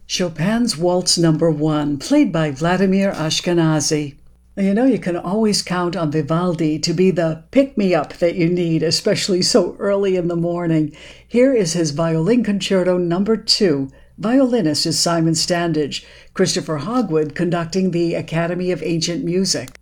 Chopin's Waltz Number 1, played by Vladimir Ashkenazy. You can always count on Vivaldi to be the pick-me-up that you need, especially so early in the morning. Here is his Violin Concerto Number 2. Violinist is Simon Standage. Christopher Hogwood conducting the Academy of Ancient Music.